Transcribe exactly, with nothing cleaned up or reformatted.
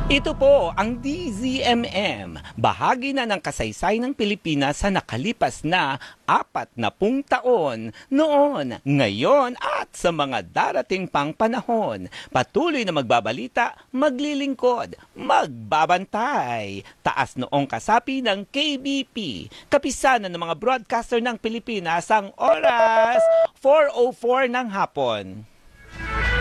Ito po ang D Z M M, bahagi na ng kasaysay ng Pilipinas sa nakalipas na apat na pung taon noon, ngayon at sa mga darating pang panahon. Patuloy na magbabalita, maglilingkod, magbabantay. Taas noong kasapi ng K B P, kapisanan ng mga broadcaster ng Pilipinas ang oras four oh four ng hapon.